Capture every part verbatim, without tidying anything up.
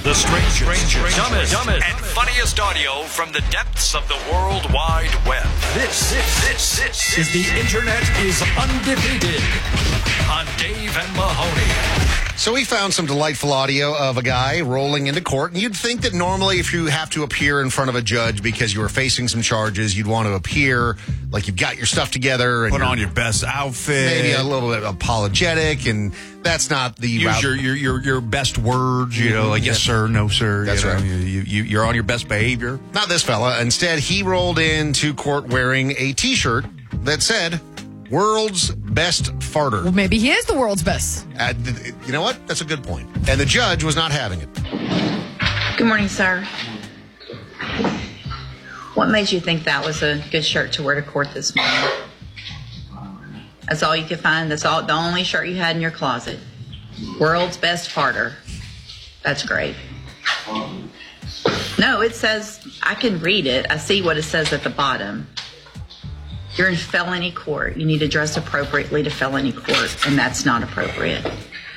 The strangest, strangest dumbest, dumbest, and funniest audio from the depths of the World Wide Web. This, this, this, this is the Internet is Undefeated on Dave and Mahoney. So we found some delightful audio of a guy rolling into court, and you'd think that normally if you have to appear in front of a judge because you are facing some charges, you'd want to appear like you've got your stuff together. And put on your best outfit. Maybe a little bit apologetic, and that's not the Use route. your, your, your, your best words, you know, like yes, sir, no, sir. That's you know, right. You, you, you're on your best behavior. Not this fella. Instead, he rolled into court wearing a T-shirt that said, "World's Best Farter." Well, maybe he is the world's best. Uh, th- you know what? That's a good point. And the judge was not having it. Good morning, sir. What made you think that was a good shirt to wear to court this morning? That's all you could find? That's all, the only shirt you had in your closet? World's Best Farter. That's great. No, it says, I can read it. I see what it says at the bottom. You're in felony court. You need to dress appropriately to felony court, and that's not appropriate.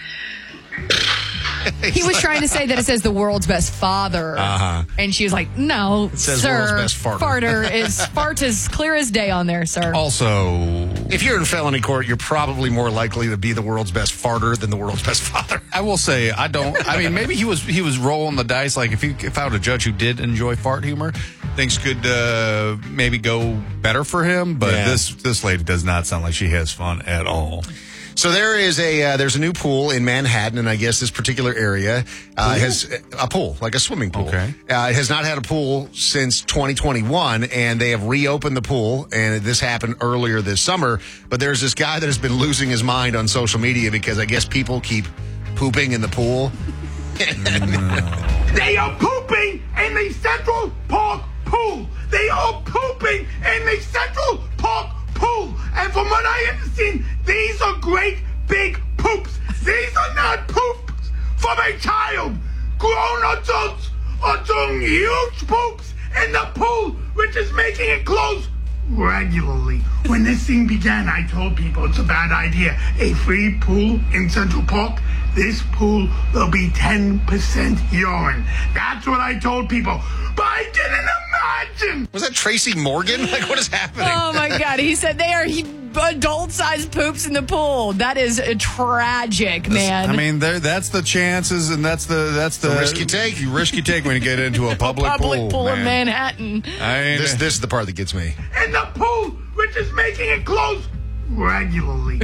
He was trying to say that it says the world's best father. Uh-huh. And she was like, no, says sir. world's best farter. Farter is fart is clear as day on there, sir. Also, if you're in felony court, you're probably more likely to be the world's best farter than the world's best father. I will say, I don't, I mean, maybe he was he was rolling the dice. Like, if, he, if I had a judge who did enjoy fart humor, things could uh, maybe go better for him. But Yeah. this this lady does not sound like she has fun at all. So there is a uh, there's a new pool in Manhattan, and I guess this particular area uh, has a pool, like a swimming pool. Okay. Uh, it has not had a pool since twenty twenty-one, and they have reopened the pool, and this happened earlier this summer. But there's this guy that has been losing his mind on social media because I guess people keep pooping in the pool. They are pooping in the Central Park pool. They are pooping in the Central Park pool. And from what I understand, these are great big poops. These are not poops from a child. Grown adults are doing huge poops in the pool, which is making it close regularly. When this thing began, I told people it's a bad idea. A free pool in Central Park. This pool will be ten percent urine. That's what I told people. But I didn't imagine. Was that Tracy Morgan? Like, what is happening? Oh, my God. He said they are adult-sized poops in the pool. That is uh, tragic, man. I mean, there that's the chances, and that's the that's the, The risk you take. You risk you take when you get into a public, Public pool. pool in man. Manhattan. I mean, This this is the part that gets me. In the pool, which is making it close regularly.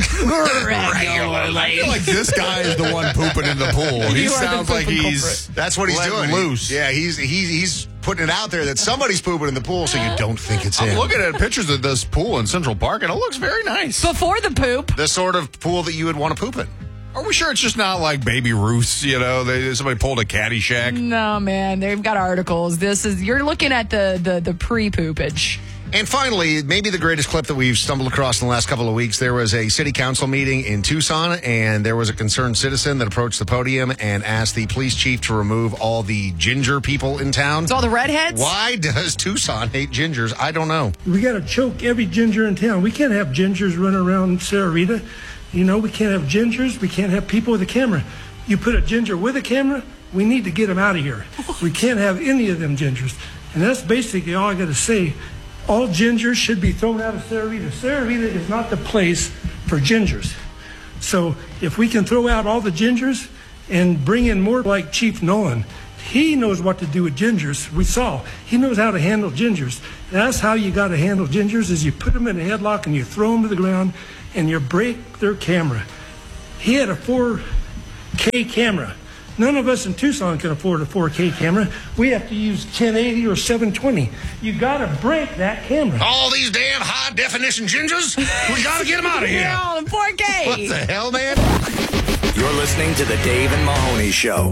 I feel like this guy is the one pooping in the pool. He You are the sounds like pooping he's culprit. That's what he's letting doing. loose. Yeah, he's he's he's putting it out there that somebody's pooping in the pool, so you don't think it's I'm him. looking at pictures of this pool in Central Park, and it looks very nice. Before the poop. The sort of pool that you would want to poop in. Are we sure it's just not like Baby Ruth's? You know, they, somebody pulled a Caddyshack. No, man. They've got articles. This is, you're looking at the, the, the pre-poopage. And finally, maybe the greatest clip that we've stumbled across in the last couple of weeks, there was a city council meeting in Tucson, and there was a concerned citizen that approached the podium and asked the police chief to remove all the ginger people in town. It's all the redheads? Why does Tucson hate gingers? I don't know. We got to choke every ginger in town. We can't have gingers running around Sarah Rita. You know, we can't have gingers. We can't have people with a camera. You put a ginger with a camera, we need to get them out of here. We can't have any of them gingers. And that's basically all I got to say. All gingers should be thrown out of Sarah Rita. Sarah Rita is not the place for gingers. So if we can throw out all the gingers and bring in more like Chief Nolan, he knows what to do with gingers. We saw. He knows how to handle gingers. That's how you got to handle gingers, is you put them in a headlock and you throw them to the ground and you break their camera. He had a four K camera. None of us in Tucson can afford a four K camera. We have to use ten eighty or seven twenty. You got to break that camera. All these damn high-definition gingers? We got to get them out of here. Yeah, all in four K. What the hell, man? You're listening to the Dave and Mahoney Show.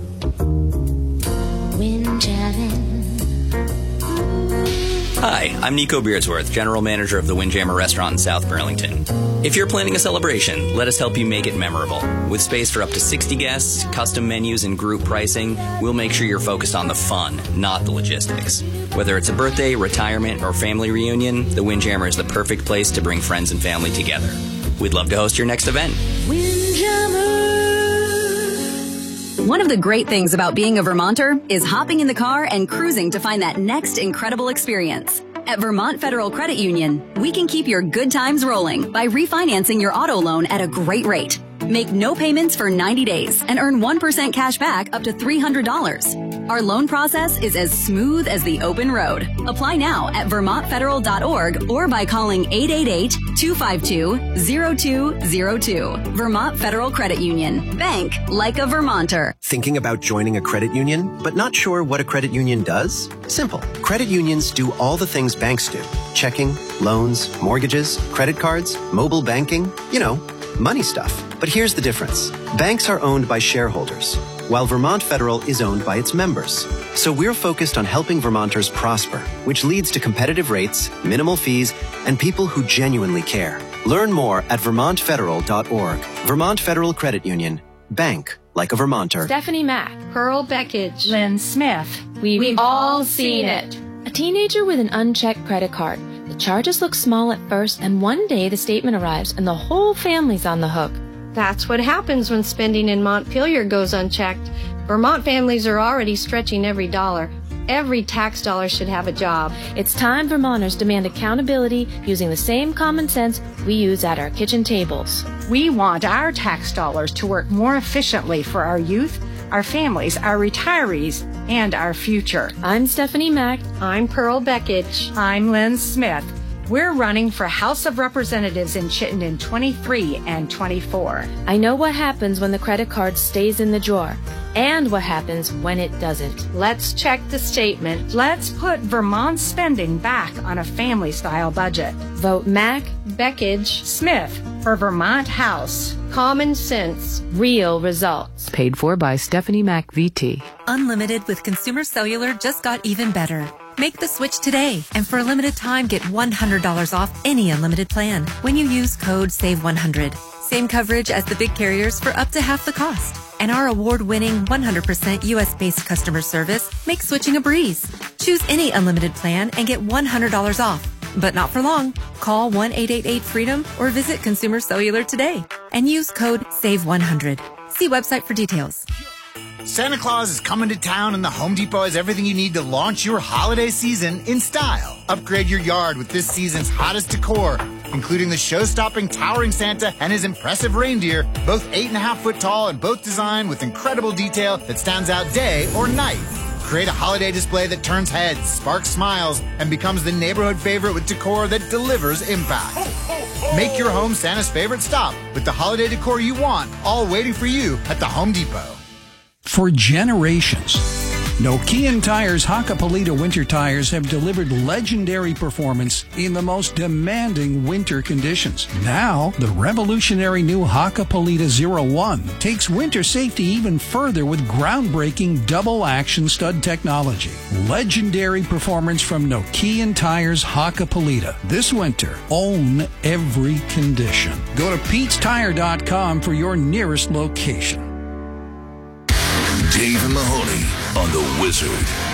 Hi, I'm Nico Beardsworth, General Manager of the Windjammer Restaurant in South Burlington. If you're planning a celebration, let us help you make it memorable. With space for up to sixty guests, custom menus, and group pricing, we'll make sure you're focused on the fun, not the logistics. Whether it's a birthday, retirement, or family reunion, the Windjammer is the perfect place to bring friends and family together. We'd love to host your next event. Windjammer, One of the great things about being a Vermonter is hopping in the car and cruising to find that next incredible experience. At Vermont Federal Credit Union, we can keep your good times rolling by refinancing your auto loan at a great rate. Make no payments for ninety days and earn one percent cash back up to three hundred dollars. Our loan process is as smooth as the open road. Apply now at vermont federal dot org or by calling eight eight eight, two five two, zero two zero two. Vermont Federal Credit Union. Bank like a Vermonter. Thinking about joining a credit union, but not sure what a credit union does? Simple. Credit unions do all the things banks do. Checking, loans, mortgages, credit cards, mobile banking, you know, money stuff. But here's the difference. Banks are owned by shareholders, while Vermont Federal is owned by its members. So we're focused on helping Vermonters prosper, which leads to competitive rates, minimal fees, and people who genuinely care. Learn more at vermont federal dot org. Vermont Federal Credit Union. Bank like a Vermonter. Stephanie Mack, Pearl Beckage, Lynn Smith. We've, We've all seen it. A teenager with an unchecked credit card. The charges look small at first, and one day the statement arrives and the whole family's on the hook. That's what happens when spending in Montpelier goes unchecked. Vermont families are already stretching every dollar. Every tax dollar should have a job. It's time Vermonters demand accountability using the same common sense we use at our kitchen tables. We want our tax dollars to work more efficiently for our youth, our families, our retirees, and our future. I'm Stephanie Mack. I'm Pearl Beckage. I'm Lynn Smith. We're running for House of Representatives in Chittenden twenty-three and twenty-four. I know what happens when the credit card stays in the drawer and what happens when it doesn't. Let's check the statement. Let's put Vermont spending back on a family-style budget. Vote Mack, Beckage, Smith for Vermont House. Common sense. Real results. Paid for by Stephanie Mack V T. Unlimited with Consumer Cellular just got even better. Make the switch today, and for a limited time, get one hundred dollars off any unlimited plan when you use code save one hundred. Same coverage as the big carriers for up to half the cost. And our award-winning one hundred percent U S-based customer service makes switching a breeze. Choose any unlimited plan and get one hundred dollars off. But not for long. Call one eight eight eight freedom or visit Consumer Cellular today and use code save one hundred. See website for details. Santa Claus is coming to town, and the Home Depot has everything you need to launch your holiday season in style. Upgrade your yard with this season's hottest decor, including the show-stopping towering Santa and his impressive reindeer, both eight and a half foot tall and both designed with incredible detail that stands out day or night. Create a holiday display that turns heads, sparks smiles, and becomes the neighborhood favorite with decor that delivers impact. Make your home Santa's favorite stop with the holiday decor you want, all waiting for you at the Home Depot. For generations, Nokian Tires Hakkapeliitta winter tires have delivered legendary performance in the most demanding winter conditions. Now, the revolutionary new Hakkapeliitta Zero One takes winter safety even further with groundbreaking double-action stud technology. Legendary performance from Nokian Tires Hakkapeliitta. This winter, own every condition. Go to Pete's Tire dot com for your nearest location. Dave and Mahoney on The Wizard.